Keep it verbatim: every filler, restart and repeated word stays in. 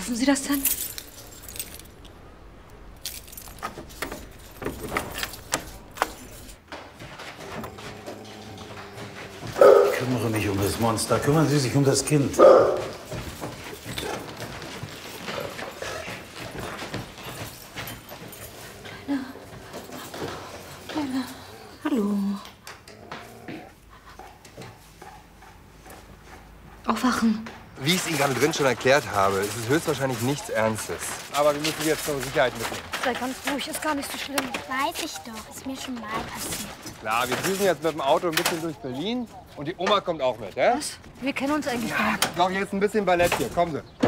Dürfen Sie das denn? Ich kümmere mich um das Monster. Kümmern Sie sich um das Kind. Hallo. Aufwachen. Wie ich es Ihnen gerade drin schon erklärt habe, ist es höchstwahrscheinlich nichts Ernstes. Aber wir müssen Sie jetzt zur Sicherheit mitnehmen. Sei ganz ruhig, ist gar nicht so schlimm. Weiß ich doch, ist mir schon mal passiert. Klar, wir düsen jetzt mit dem Auto ein bisschen durch Berlin und die Oma kommt auch mit, ja? Was? Wir kennen uns eigentlich gar nicht. Doch, jetzt ein bisschen Ballett hier. Kommen Sie.